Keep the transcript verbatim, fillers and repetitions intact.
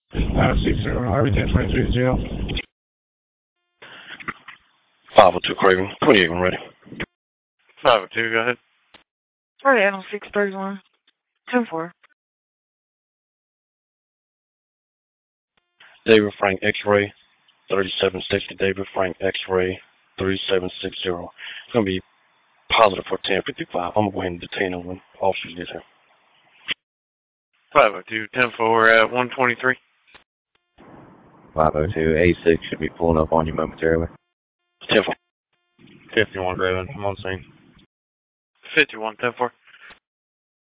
five six zero, Harvey ten twenty-three zero. five oh two Craven, twenty-eight when ready. five oh two, go ahead. Sorry, Adam six thirty-one. ten four. David Frank X-Ray, thirty-seven sixty, David Frank X-Ray, thirty-seven sixty. It's going to be positive for ten fifty-five. I'm going to go ahead and detain him when officers get here. five oh two, ten four at one twenty-three. five oh two, A six should be pulling up on you momentarily. ten four. fifty-one Craven, I'm on scene. fifty-one, ten four.